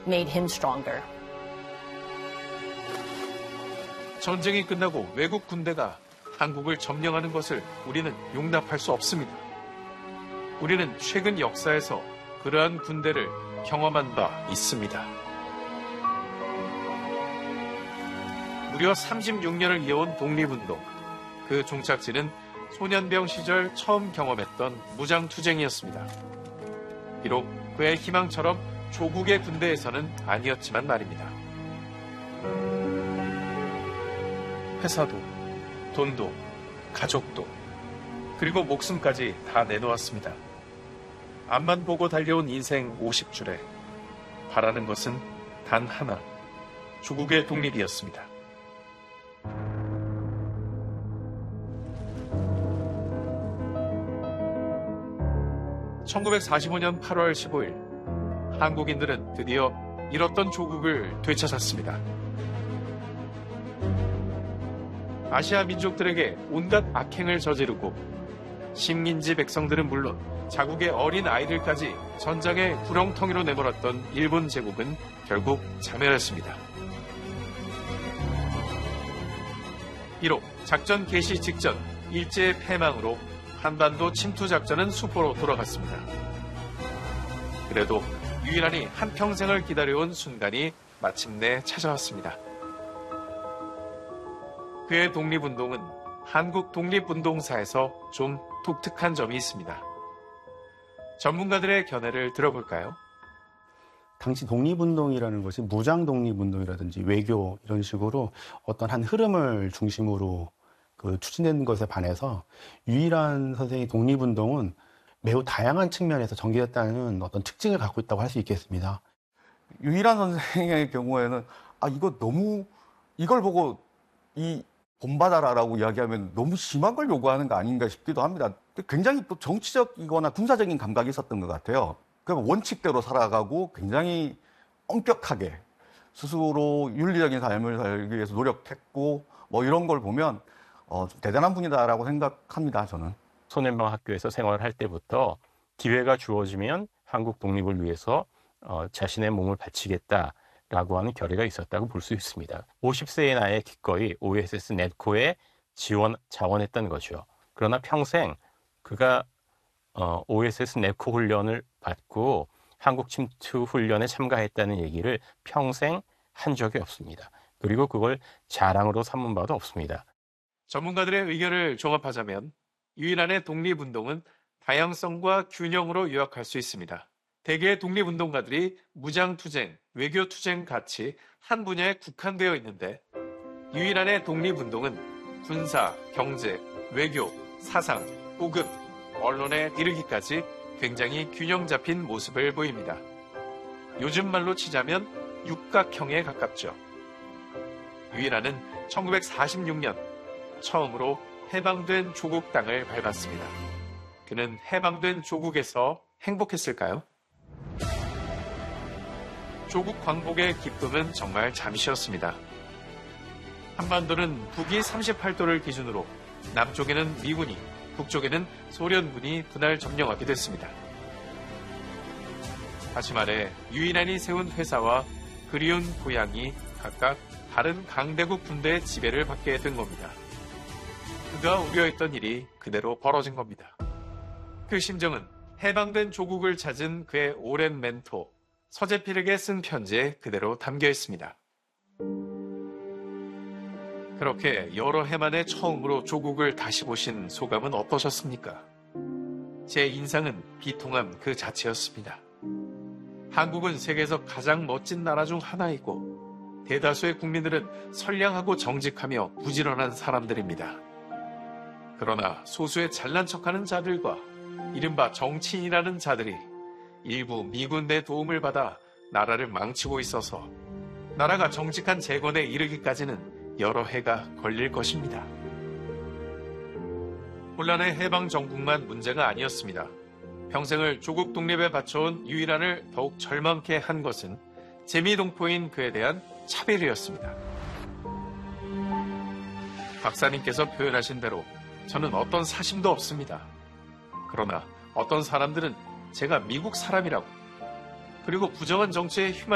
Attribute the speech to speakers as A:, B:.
A: made him stronger.
B: 전쟁이 끝나고 외국 군대가 한국을 점령하는 것을 우리는 용납할 수 없습니다. 우리는 최근 역사에서 그러한 군대를 경험한 바 있습니다. 무려 36년을 이어온 독립운동. 그 종착지는 소년병 시절 처음 경험했던 무장투쟁이었습니다. 비록 그의 희망처럼 조국의 군대에서는 아니었지만 말입니다. 회사도, 돈도, 가족도, 그리고 목숨까지 다 내놓았습니다. 앞만 보고 달려온 인생 50줄에 바라는 것은 단 하나, 조국의 독립이었습니다. (1945년 8월 15일) 한국인들은 드디어 잃었던 조국을 되찾았습니다. 아시아 민족들에게 온갖 악행을 저지르고 식민지 백성들은 물론 자국의 어린 아이들까지 전장의 구렁텅이로 내몰았던 일본 제국은 결국 자멸했습니다. 비록 작전 개시 직전 일제의 패망으로 한반도 침투 작전은 수포로 돌아갔습니다. 그래도 유일한이 한평생을 기다려온 순간이 마침내 찾아왔습니다. 그의 독립운동은 한국 독립운동사에서 좀 독특한 점이 있습니다. 전문가들의 견해를 들어볼까요?
C: 당시 독립운동이라는 것이 무장 독립운동이라든지 외교 이런 식으로 어떤 한 흐름을 중심으로 추진된 것에 반해서 유일한 선생의 독립운동은 매우 다양한 측면에서 전개됐다는 어떤 특징을 갖고 있다고 할 수 있겠습니다.
D: 유일한 선생의 경우에는 이걸 보고 이 본받아라라고 이야기하면 너무 심한 걸 요구하는 거 아닌가 싶기도 합니다. 굉장히 또 정치적이거나 군사적인 감각이 있었던 것 같아요. 그럼 원칙대로 살아가고 굉장히 엄격하게 스스로 윤리적인 삶을 살기 위해서 노력했고 뭐 이런 걸 보면 좀 대단한 분이다라고 생각합니다, 저는.
E: 소년방 학교에서 생활을 할 때부터 기회가 주어지면 한국 독립을 위해서 자신의 몸을 바치겠다라고 하는 결의가 있었다고 볼 수 있습니다. 50세의 나이에 기꺼이 OSS 넷코에 자원했던 거죠. 그러나 평생 그가 OSS 넷코 훈련을 받고 한국 침투 훈련에 참가했다는 얘기를 평생 한 적이 없습니다. 그리고 그걸 자랑으로 삼은 바도 없습니다.
B: 전문가들의 의견을 종합하자면 유일한의 독립운동은 다양성과 균형으로 요약할 수 있습니다. 대개의 독립운동가들이 무장투쟁, 외교투쟁 같이 한 분야에 국한되어 있는데 유일한의 독립운동은 군사, 경제, 외교, 사상, 보급, 언론에 이르기까지 굉장히 균형 잡힌 모습을 보입니다. 요즘 말로 치자면 육각형에 가깝죠. 유일한은 1946년 처음으로 해방된 조국 땅을 밟았습니다. 그는 해방된 조국에서 행복했을까요? 조국 광복의 기쁨은 정말 잠시였습니다. 한반도는 북위 38도를 기준으로 남쪽에는 미군이, 북쪽에는 소련군이 분할 점령하게 됐습니다. 다시 말해 유일한이 세운 회사와 그리운 고향이 각각 다른 강대국 군대의 지배를 받게 된 겁니다. 그가 우려했던 일이 그대로 벌어진 겁니다. 그 심정은 해방된 조국을 찾은 그의 오랜 멘토 서재필에게 쓴 편지에 그대로 담겨 있습니다. 그렇게 여러 해 만에 처음으로 조국을 다시 보신 소감은 어떠셨습니까? 제 인상은 비통함 그 자체였습니다. 한국은 세계에서 가장 멋진 나라 중 하나이고 대다수의 국민들은 선량하고 정직하며 부지런한 사람들입니다. 그러나 소수의 잘난 척하는 자들과 이른바 정치인이라는 자들이 일부 미군의 도움을 받아 나라를 망치고 있어서 나라가 정직한 재건에 이르기까지는 여러 해가 걸릴 것입니다. 혼란의 해방 정국만 문제가 아니었습니다. 평생을 조국 독립에 바쳐온 유일한을 더욱 절망케 한 것은 재미동포인 그에 대한 차별이었습니다. 박사님께서 표현하신 대로 저는 어떤 사심도 없습니다. 그러나 어떤 사람들은 제가 미국 사람이라고 그리고 부정한 정치에 휘말